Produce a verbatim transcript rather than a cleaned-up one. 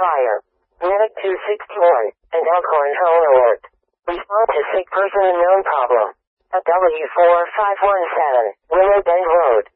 fire. Medic two sixty-one and Elkhorn Home Alert. Respond to sick person unknown problem. At W four five one seven, Willow Bend Road.